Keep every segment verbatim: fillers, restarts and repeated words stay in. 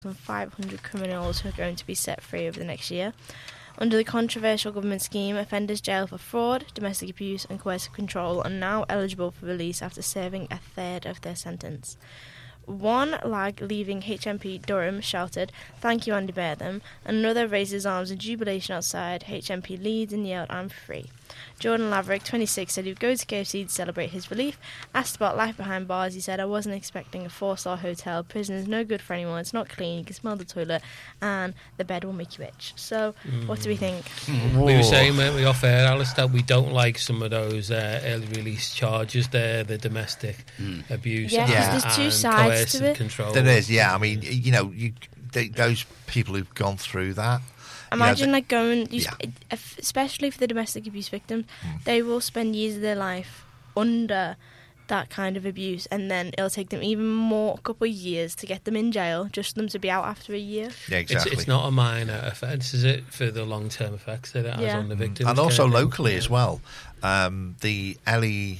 five hundred criminals who are going to be set free over the next year. Under the controversial government scheme, offenders jailed for fraud, domestic abuse and coercive control are now eligible for release after serving a third of their sentence. One lag leaving H M P Durham shouted, "Thank you, Andy Burnham," and another raised his arms in jubilation outside H M P Leeds and yelled, "I'm free." Jordan Laverick, twenty-six, said he'd go to K F C to celebrate his relief. Asked about life behind bars, he said, "I wasn't expecting a four-star hotel. Prison is no good for anyone. It's not clean. You can smell the toilet, and the bed will make you itch." So, mm. what do we think? Mm. We were saying, weren't we, off air, Alice, that we don't like some of those uh, early release charges there, the domestic mm. abuse. Yeah, yeah. there's two sides to it. Control. There is, yeah. I mean, you know, you they, those people who've gone through that. Imagine, you know, like, going, you yeah. sp- especially for the domestic abuse victims, mm. they will spend years of their life under that kind of abuse, and then it'll take them even more, a couple of years to get them in jail, just for them to be out after a year. Yeah, exactly. It's, it's not a minor offence, is it, for the long-term effects that it has yeah. on the victims? And also kind of locally thing. as well. Um, the Ellie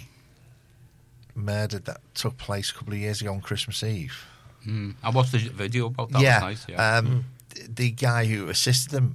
murder that took place a couple of years ago on Christmas Eve. Mm. I watched the video about that. Yeah, Nice, yeah. Um, mm. the guy who assisted them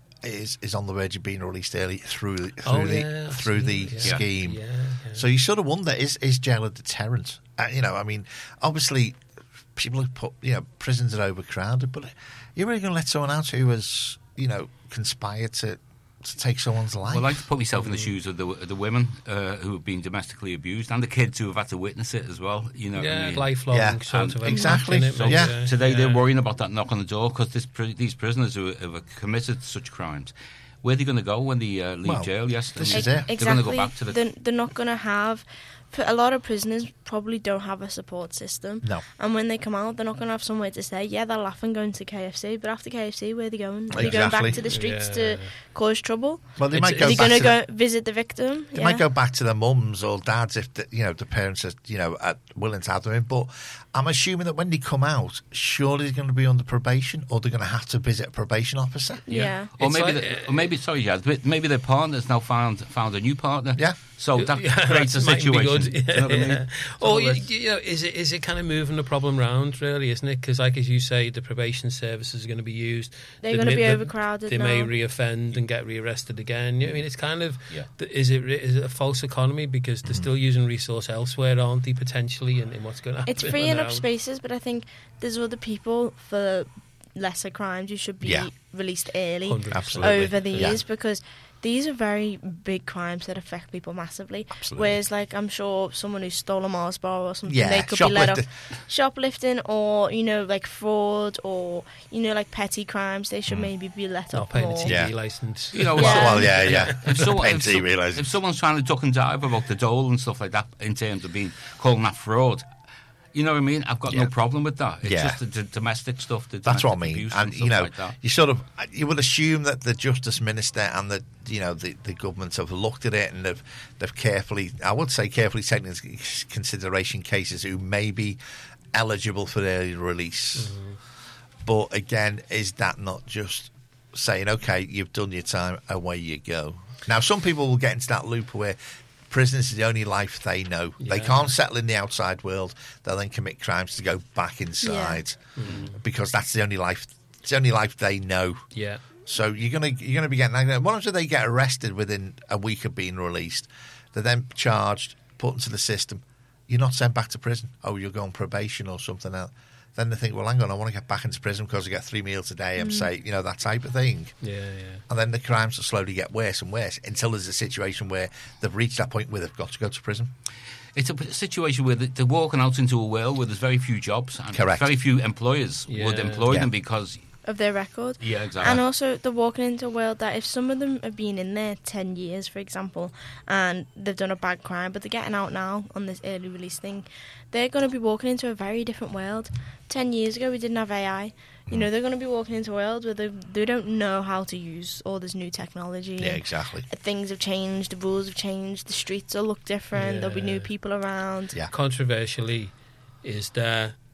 is is on the verge of being released early through through oh, the yeah, through the yeah. scheme. Yeah, yeah. So you sort of wonder: is is jail a deterrent? Uh, you know, I mean, obviously, people have put you know prisons are overcrowded, but you're really going to let someone out who has you know conspired to. to take someone's life. Well, I like to put myself in the shoes of the the women uh, who have been domestically abused and the kids who have had to witness it as well. You know, yeah, what I mean? lifelong yeah. sort um, of exactly. It, so, yeah. yeah. Today yeah. they're worrying about that knock on the door because pri- these prisoners who, who have committed such crimes, where are they going to go when they uh, leave well, jail? Yes, this I mean, is it. Exactly. They're going to go back to the. They're, they're not going to have. For a lot of prisoners probably don't have a support system. No. And when they come out, they're not going to have somewhere to stay. Yeah, they're laughing going to K F C, but after K F C, where are they going? Are they going Exactly. back to the streets Yeah. to cause trouble? Well, they It's- might go Are they back going to to the, go visit the victim? they yeah. might go back to their mums or dads if the, you know the parents are you know are willing to have them in. But I'm assuming that when they come out, surely they're going to be under probation, or they're going to have to visit a probation officer. Yeah. Or It's maybe, like, the, or maybe, sorry, Jazz, but maybe their partner's now found found a new partner. Yeah. So that Yeah, creates a that might be situation. good. You know what I mean? Yeah. So Or you, let's- you know, is it is it kind of moving the problem round, really, isn't it? Because, like as you say, the probation services are going to be used. They're The going to mi- be the- overcrowded They now. may reoffend and get rearrested again. You know, I mean, it's kind of Yeah. th- is it re- is it a false economy because they're still using resource elsewhere, aren't they? Potentially, and in what's going to happen? It's freeing up around. spaces, but I think there's other people for lesser crimes who should be Yeah. released early one hundred percent. Absolutely. over these Yeah. because these are very big crimes that affect people massively. Absolutely. Whereas, like, I'm sure someone who stole a Mars bar or something, Yeah, they could be let off. shoplifting. Shoplifting or, you know, like fraud or, you know, like petty crimes, they should maybe be let Not off paying more. a T V Yeah. license. You know, Well, Yeah. well, yeah, yeah. If, someone, Paying if, T V so- license. if someone's trying to duck and dive about the dole and stuff like that in terms of being calling that fraud, you know what I mean? I've got Yeah. no problem with that. It's Yeah. just the, the domestic stuff. The That's what I domestic mean, abuse and stuff you know, like that. you sort of you would assume that the Justice Minister and the you know the, the government have looked at it and they've they've carefully, I would say, carefully taken into consideration cases who may be eligible for early release. Mm-hmm. But again, is that not just saying, okay, you've done your time, away you go? Now, some people will get into that loop where prison is the only life they know. They Yeah. can't settle in the outside world. They'll then commit crimes to go back inside because that's the only life. It's the only life they know. Yeah. So you're gonna you're gonna be getting. Like, what if they get arrested within a week of being released? They're then charged, put into the system. You're not sent back to prison. Oh, you'll go on probation or something else. Then they think, well, hang on, I want to get back into prison because I get three meals a day. I'm safe, you know, that type of thing. Yeah, yeah. And then the crimes will slowly get worse and worse until there's a situation where they've reached that point where they've got to go to prison. It's a situation where they're walking out into a world where there's very few jobs and Correct. very few employers Yeah. would employ Yeah. them because Of their record. yeah, exactly. And also, they're walking into a world that if some of them have been in there ten years, for example, and they've done a bad crime, but they're getting out now on this early release thing, they're going to be walking into a very different world. Ten years ago, we didn't have A I. You know, they're going to be walking into a world where they, they don't know how to use all this new technology. Yeah, and exactly. Things have changed, the rules have changed, the streets will look different, there'll be new Yeah. people around. Yeah. Controversially, is there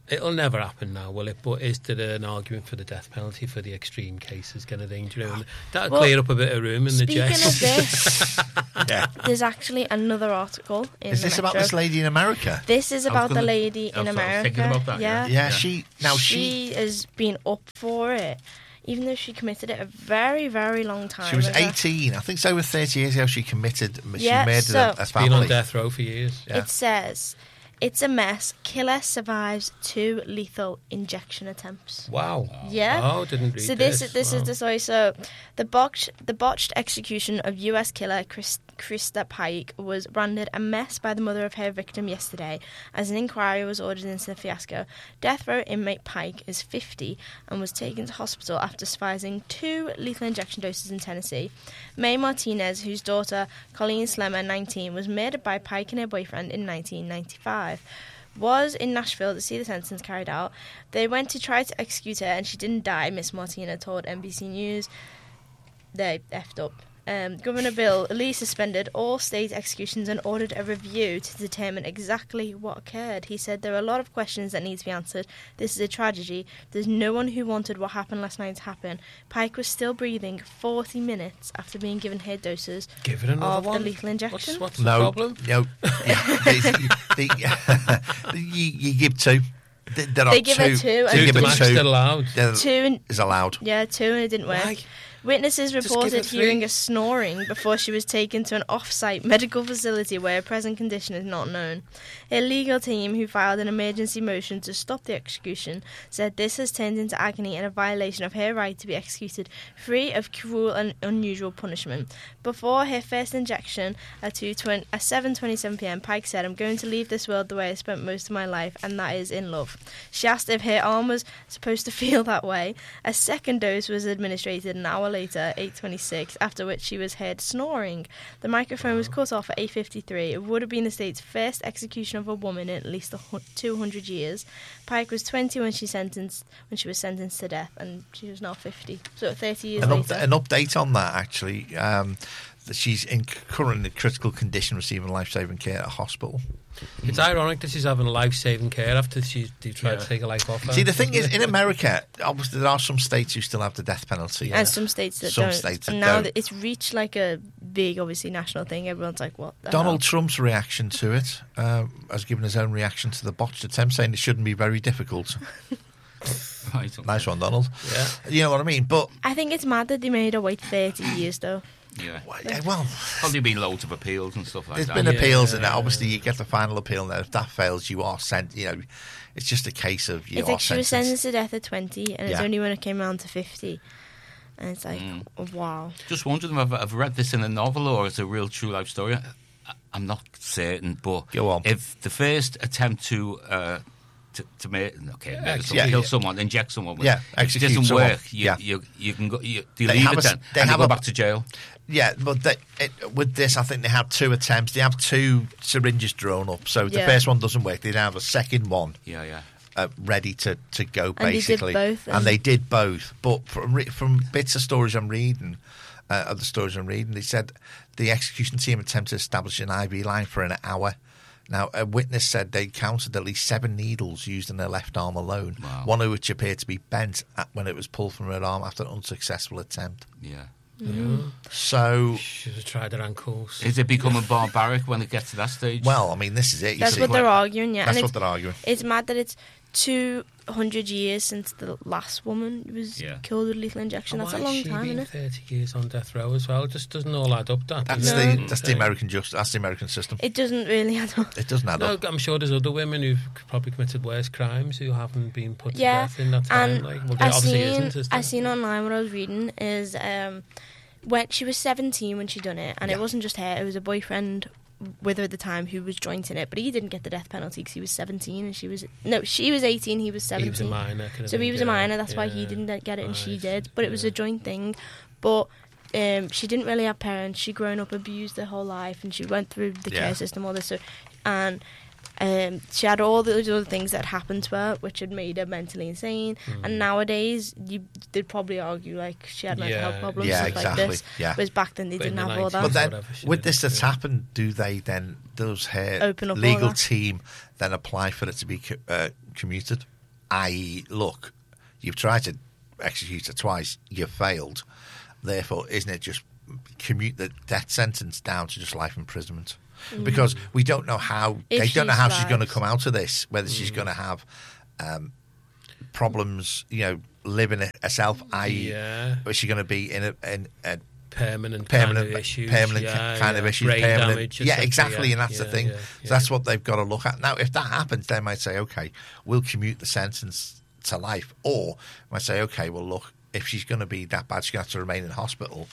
It'll never happen now, will it? But is there an argument for the death penalty for the extreme cases kind of thing? Do you know? That'll Well, clear up a bit of room in the Speaking jail. of this, Yeah. there's actually another article in Is the this about Metro. this lady in America? This is I was about the gonna- lady I in was- I was America. thinking about that, yeah. Yeah, she now she she has been up for it, even though she committed it a very, very long time she was ago. eighteen. I think it's over thirty years ago. She committed. She Yeah, murdered so- a, a Been on family. death row for years. Yeah. It says, it's a mess. Killer survives two lethal injection attempts. Wow. Yeah. Oh, didn't read So this this. is this Wow. is the story. So the botched the botched execution of U S killer Chris, Krista Pike was branded a mess by the mother of her victim yesterday, as an inquiry was ordered into the fiasco. Death row inmate Pike is fifty and was taken to hospital after surviving two lethal injection doses in Tennessee. May Martinez, whose daughter Colleen Slemmer, nineteen, was murdered by Pike and her boyfriend in nineteen ninety-five. Was in Nashville to see the sentence carried out. They went to try to execute her and she didn't die, Miss Martina told N B C News. They effed up. Um, Governor Bill Lee suspended all state executions and ordered a review to determine exactly what occurred. He said there are a lot of questions that need to be answered. This is a tragedy. There's no one who wanted what happened last night to happen. Pike was still breathing forty minutes after being given her doses Give it another of one. the lethal injection. What's, what's the No, problem? no. Yeah, the, the, you, you give two. There there are They give two. her two, They and Two give the her max two. still allowed. Yeah, Two and is allowed. Yeah, two, and it didn't work. Why? Witnesses Just give reported it three. hearing a snoring before she was taken to an off-site medical facility where her present condition is not known. Her legal team, who filed an emergency motion to stop the execution, said this has turned into agony and a violation of her right to be executed free of cruel and unusual punishment. Before her first injection at, two twenty, at seven twenty-seven p m, Pike said, "I'm going to leave this world the way I spent most of my life, and that is in love." She asked if her arm was supposed to feel that way. A second dose was administered an hour later, eight twenty-six, after which she was heard snoring. The microphone was cut off at eight fifty-three. It would have been the state's first execution of a woman in at least a hu- two hundred years. Pike was twenty when she sentenced when she was sentenced to death, and she was now fifty. So thirty years An, later. up, an update on that, actually. Um, that she's in currently critical condition, receiving life-saving care at a hospital. It's ironic that she's having life-saving care after she they tried Yeah. to take her life off her. See, the thing is, in America, obviously there are some states who still have the death penalty. and some states that Some don't. states that and now don't. that it's reached like a big, obviously, national thing, everyone's like, what the Donald hell? Trump's reaction to it uh, has given his own reaction to the botched attempt, saying it shouldn't be very difficult. Right, okay. Nice one, Donald. Yeah. You know what I mean? But, I think it's mad that they made her wait thirty years, though. Yeah. well, Probably been loads of appeals and stuff like there's that. been Yeah. appeals, and obviously you get the final appeal, and if that fails, you are sent, you know, it's just a case of you It's are like she was sentenced. sentenced to death at twenty, and it's Yeah. only when it came around to fifty. And it's like, Mm. wow. Just wondering if I've read this in a novel or it's a real true life story. I- I'm not certain, but Go on. if the first attempt to uh, to, to make okay, Yeah, murder ex- someone, yeah, kill yeah. someone, inject someone, with, Yeah, if it execute doesn't someone. work, you, Yeah. you you can go. You, you They leave have it a- then, they and have you a- go back to jail. Yeah, but they, it, with this, I think they have two attempts. They have two syringes drawn up, so if the Yeah. first one doesn't work, they have a second one Yeah, yeah. uh, ready to, to go, And they did basically. both, and and- they did both. But from, re- from bits of stories I'm reading, uh, of the stories I'm reading, they said the execution team attempted to establish an I V line for an hour. Now, a witness said they counted at least seven needles used in her left arm alone, Wow. one of which appeared to be bent at, when it was pulled from her arm after an unsuccessful attempt. Yeah. So, Should have tried her ankles. Is it becoming barbaric when it gets to that stage? well, I mean, this is it. you That's see. what they're arguing, yeah. That's and what it's, they're arguing. it's mad that it's two hundred years since the last woman was Yeah. killed with lethal injection. And That's a why long has she time, been isn't it? thirty years on death row as well. It just doesn't all add up. That That's does No. it? the that's the American just that's the American system. It doesn't really add up. It doesn't add No, up. I'm sure there's other women who've probably committed worse crimes who haven't been put Yeah, to death in that time. And like, well, there I obviously seen, isn't. Is there? I seen online what I was reading is um, when she was seventeen when she done it, and Yeah. it wasn't just her; it was a boyfriend with her at the time who was jointing it, but he didn't get the death penalty because he was seventeen and she was no, she was eighteen, he was seventeen. He was a minor. kind of So he thing, was a yeah. minor. That's why he Yeah. didn't get it and she Right, did. But it was a yeah. joint thing. But um, she didn't really have parents. She grown up abused her whole life, and she went through the Yeah. care system, all this. So, and um, she had all those other things that happened to her, which had made her mentally insane. Hmm. And nowadays, you they'd probably argue like she had mental Yeah. health problems, Yeah, stuff exactly. like this. Yeah. Whereas back then they But in didn't the have all that. But then, whatever she with did, this that's yeah. happened, do they then does her Open up all legal that? team then apply for it to be co- uh, commuted? that is, look, you've tried to execute her twice, you've failed. Therefore, isn't it just commute the death sentence down to just life imprisonment? Mm. Because we don't know how If they don't know she how she's going to survives. come out of this. Whether Mm. she's going to have um, problems, you know, living it herself. that is, Yeah. is she going to be in a, in a Permanent, permanent, kind of issues, permanent yeah, kind of yeah. issues, Brain permanent, damage, et yeah, cetera, exactly, yeah, and that's yeah, the thing. yeah, So yeah. that's what they've got to look at. Now, if that happens, they might say, okay, we'll commute the sentence to life, or might say, okay, well, look, if she's going to be that bad, she's going to have to remain in hospital.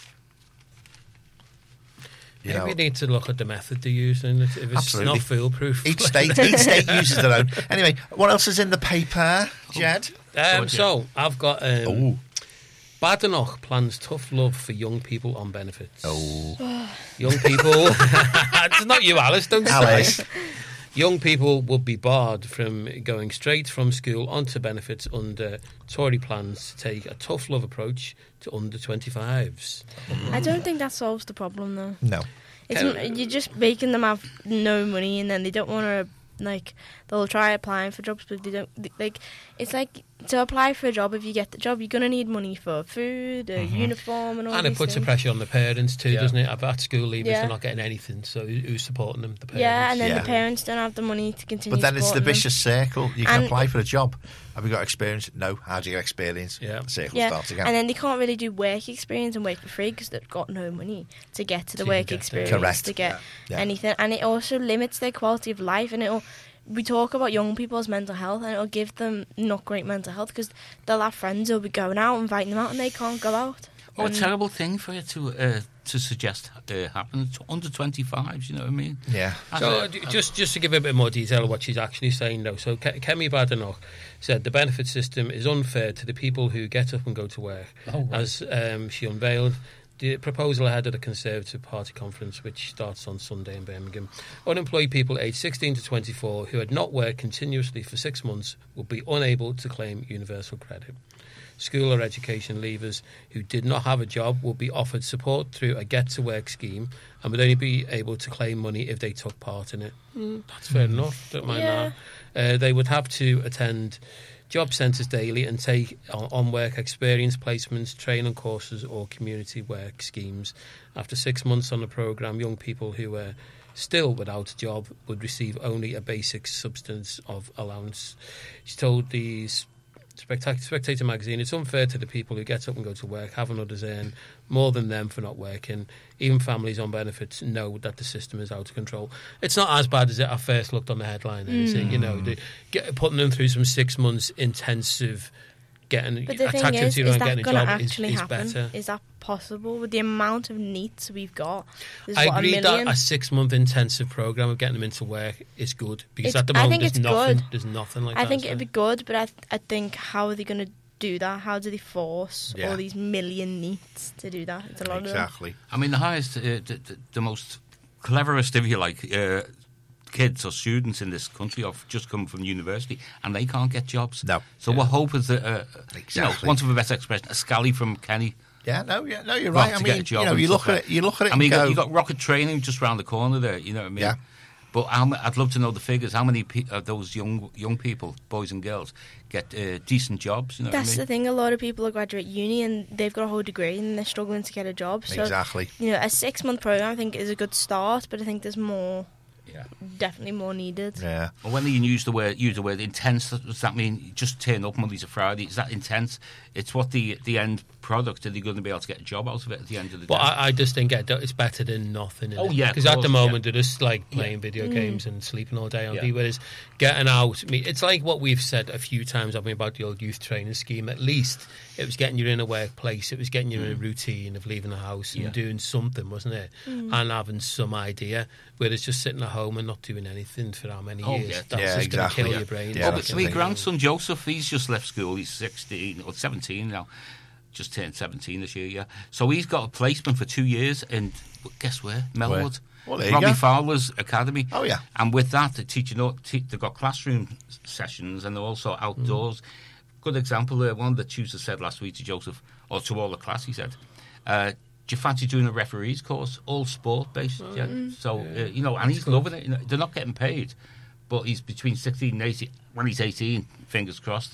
You Yeah, know, we need to look at the method they're using. If it's Absolutely. not foolproof. each state, each state uses their own. Anyway, what else is in the paper, Jed? Um, so, I've got um, Oh, Badenoch plans tough love for young people on benefits. oh, Young people... It's not you, Alice. Don't Alice. say. Young people would be barred from going straight from school onto benefits under Tory plans to take a tough love approach to under twenty-fives. I don't think that solves the problem, though. No. It's, Um, n- you're just making them have no money, and then they don't want to, like, they'll try applying for jobs, but they don't, th- like, it's like, to apply for a job, if you get the job, you're going to need money for food, a uniform, and all And it these puts the things. pressure on the parents too, Yeah. doesn't it? At school leavers, Yeah. they're not getting anything, so who- who's supporting them? The parents. Yeah, and then Yeah. the parents don't have the money to continue But then it's the supporting them. vicious circle. You can And- apply for a job. Have you got experience? No. How do you get experience? Yeah. The circle Yeah, starts again. and then they can't really do work experience and work for free because they've got no money to get to the To work get there. experience, Correct. to get Yeah. anything. And it also limits their quality of life, and it'll... We talk about young people's mental health, and it'll give them not great mental health because they'll have friends who'll be going out, inviting them out, and they can't go out. Oh, a And- terrible thing for you to uh, to suggest uh, happen to under twenty-fives, you know what I mean? yeah. As So a- uh, d- just just to give a bit more detail of what she's actually saying, though. So Ke- Kemi Badenoch said the benefit system is unfair to the people who get up and go to work, Oh, right. as um, she unveiled the proposal ahead of the Conservative Party conference, which starts on Sunday in Birmingham. Unemployed people aged sixteen to twenty-four who had not worked continuously for six months will be unable to claim universal credit. School or education leavers who did not have a job will be offered support through a get-to-work scheme and would only be able to claim money if they took part in it. Mm, that's fair enough. Don't mind Yeah. that. Uh, they would have to attend job centres daily and take on, on work experience placements, training courses or community work schemes. After six months on the programme, young people who were still without a job would receive only a basic substance of allowance. She told these Spectac- Spectator magazine, it's unfair to the people who get up and go to work, having others earn more than them for not working. Even families on benefits know that the system is out of control. It's not as bad as it at first looked on the headline, then, is it? You know, the, get, putting them through some six months intensive getting But the thing attaching is, to is and that getting a going to job is, actually is happen? better. Is that possible with the amount of needs we've got? There's, I what, agree a that million? a six-month intensive program of getting them into work is good because It's- at the I moment think there's it's nothing. good. There's nothing like I that. think so- it'd be good, but I, th- I think how are they going to do that? How do they force Yeah. all these million needs to do that? It's a lot of them. Exactly. I mean, the highest, uh, the, the, the most cleverest, if you like, uh, kids or students in this country have just come from university and they can't get jobs. No. So what hope is that, uh, you know, Exactly. want of a better expression, a scally from Kenny Yeah, no, yeah, no, you're got right. I to mean, get a job you know, and you stuff look at like it, you look at it I mean, and you got, go, you got rocket training just round the corner there, you know what I mean? Yeah. But how, ma- I'd love to know the figures. How many pe- of those young young people, boys and girls, get uh, decent jobs? You know That's what I the mean? thing. A lot of people will graduate uni and they've got a whole degree and they're struggling to get a job. So, exactly. you know, a six-month program I think is a good start, but I think there's more, Yeah. definitely more needed. Yeah. Well, when you use the word use the word intense, does that mean you just turn up Monday to Friday? Is that intense? It's what the the end product. Are they going to be able to get a job out of it at the end of the But day? I, I just think it- it's better than nothing. Oh, yeah, of because at course, the moment yeah. they're just like playing video games and sleeping all day on Yeah. T V. Whereas getting out, I mean, it's like what we've said a few times. I mean, about the old youth training scheme. At least it was getting you in a workplace. It was getting you in a routine of leaving the house and Yeah. doing something, wasn't it? And having some idea. Whereas just sitting at home and not doing anything for how many Oh, years? yeah. That's Yeah, just exactly. going to kill Yeah. your brain. Yeah, Oh, that's but the my thing. grandson Joseph, he's just left school. He's sixteen or seventeen now. Just turned seventeen this year, yeah. So he's got a placement for two years in, guess where? Melwood. Well, there you Robbie go. Fowler's Academy. Oh, yeah. And with that, they're teaching, te- they've got classroom s- sessions and they're also outdoors. Good example, uh, one that Tuesday said last week to Joseph, or to all the class, he said, uh, do you fancy doing a referee's course? All sport-based, yeah. So, uh, you know, and he's loving it. You know, they're not getting paid, but he's between sixteen and eighteen. When he's eighteen, fingers crossed,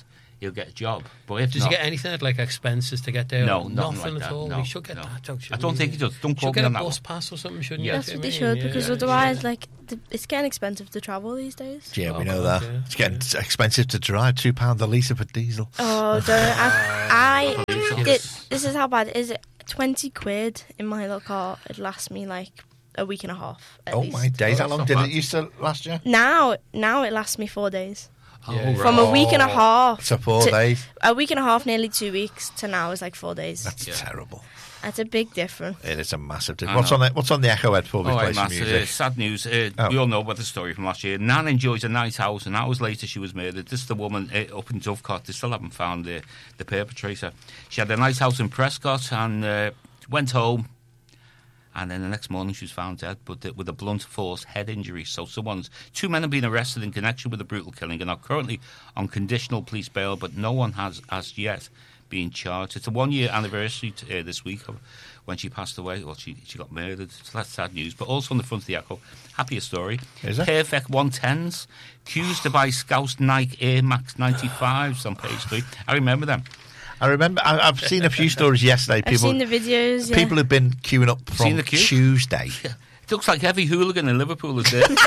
he'll get a job. But if Does not, he get anything like expenses to get there? No, Or nothing nothing like at that, all. no, he should get no. that. Don't, I shouldn't don't he? think he does. Don't Should quote get me a on that bus one. pass or something, shouldn't Yeah. you? That's Do what you they know what I should, mean? because Yeah, otherwise, yeah. like, the, it's getting expensive to travel these days. Yeah, Oh, we know God, that. yeah, It's getting expensive to drive. Two pound a litre for diesel. Oh, don't I, I Yes. did, this is how bad it is. It twenty quid in my little car. It'd last me like a week and a half. At Oh least. my days! How Oh, long that's did not it bad. used to last you? Now, now it lasts me four days. Oh, Yeah. right. From a week and a half. To four to- days. A week and a half, nearly two weeks, to now is like four days. That's Yeah. terrible. That's a big difference. It is a massive difference. I What's know. on the What's on the Echo Ed before we All play right, some Matt, uh, music? sad news. Uh, Oh. We all know about the story from last year. Nan enjoys a nice house, and hours later she was murdered. This is the woman uh, up in Dovecot. They still haven't found uh, the perpetrator. She had a nice house in Prescott and uh, went home. And then the next morning she was found dead, but uh, with a blunt force head injury. So someone's two men have been arrested in connection with the brutal killing and are currently on conditional police bail, but no one has as yet been charged. It's a one-year anniversary t- uh, this week of when she passed away. Well, she she got murdered. So that's sad news. But also on the front of the Echo, happier story. Is it? Perfect one tens, accused to buy Scouse Nike Air Max ninety-fives on page three. I remember them. I remember. I, I've seen a few stories yesterday. I've People, seen the videos. Yeah. people have been queuing up Seen from the queue? Tuesday. It looks like every hooligan in Liverpool is there.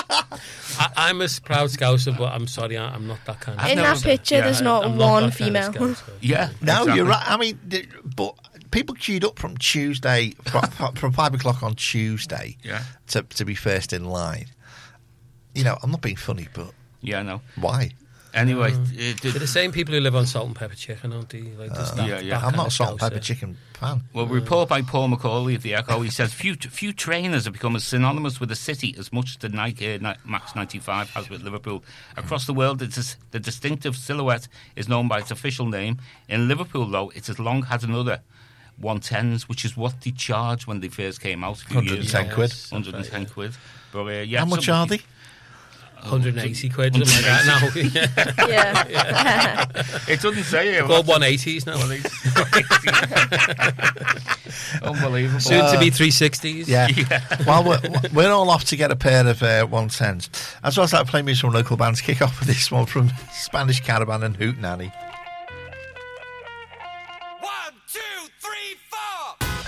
I, I'm a proud Scouser, but I'm sorry, I, I'm not that kind of. I've In never that seen- picture, yeah, there's not I'm one that kind of female. Scouser. yeah. No, exactly. you're right. I mean, th- but people queued up from Tuesday, from, from five o'clock on Tuesday, Yeah. to to be first in line. You know, I'm not being funny, but Yeah, no. why? Anyway, Mm. uh, They're the, the same people who live on salt and pepper chicken, aren't they? Like, just that, yeah, yeah. that I'm kind not a of salt and pepper Scouser. chicken fan. well, report by Paul McCauley of the Echo. He says few few trainers have become as synonymous with the city as much as the Nike Air Ni- Max ninety-five has with Liverpool. Across the world, it's as, the distinctive silhouette is known by its official name. In Liverpool, though, it has long had another one tens, which is what they charged when they first came out a few one hundred years ten ago. quid. Yes, one hundred ten that's right, quid. But, uh, yeah, How much are somebody- they? one hundred eighty quid, something like that now. Yeah. It doesn't say it. Called one eighties now. Unbelievable. Soon to be three sixties. Yeah. While we're, we're all off to get a pair of uh, one tens. As well as that, play music from local bands. Kick off with this one from Spanish Caravan and Hoot Nanny.